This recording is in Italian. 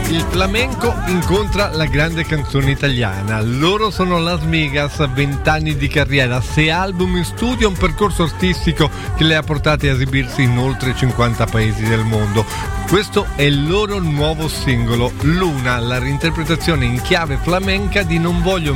Il flamenco incontra la grande canzone italiana. Loro sono Las Migas, 20 anni di carriera, 6 album in studio, un percorso artistico che le ha portate a esibirsi in oltre 50 paesi del mondo. Questo è il loro nuovo singolo, Luna, la reinterpretazione in chiave flamenca di Non voglio